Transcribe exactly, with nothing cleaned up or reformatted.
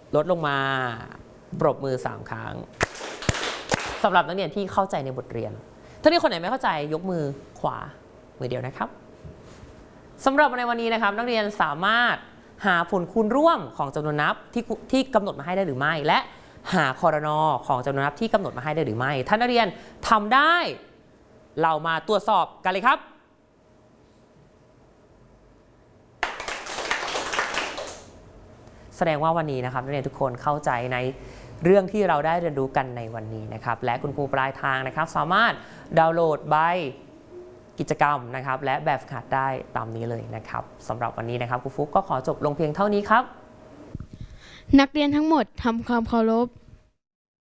ลดลงมาปรบมือสามครั้งสำหรับนักเรียนที่เข้าใจในบทเรียนถ้าที่คนไหนไม่เข้าใจยกมือขวามือเดียวนะครับสำหรับในวันนี้นะครับนักเรียนสามารถหาผลคูณร่วมของจำนวนนับที่ที่กำหนดมาให้ได้หรือไม่และหาคอรนอของจำนวนนับที่กำหนดมาให้ได้หรือไม่ถ้านักเรียนทำได้เรามาตรวจสอบกันเลยครับแสดงว่าวันนี้นะครับนักเรียนทุกคนเข้าใจในเรื่องที่เราได้เรียนรู้กันในวันนี้นะครับและคุณครูปลายทางนะครับสามารถดาวน์โหลดใบกิจกรรมนะครับและแบบฝึกหัดได้ตามนี้เลยนะครับสำหรับวันนี้นะครับครูฟุกก็ขอจบลงเพียงเท่านี้ครับนักเรียนทั้งหมดทำความเคารพ